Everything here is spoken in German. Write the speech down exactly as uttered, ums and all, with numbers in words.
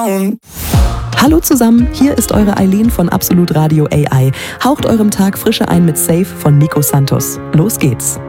down. Hallo zusammen, hier ist eure Eileen von Absolut Radio A I. Haucht eurem Tag Frische ein mit Safe von Nico Santos. Los geht's!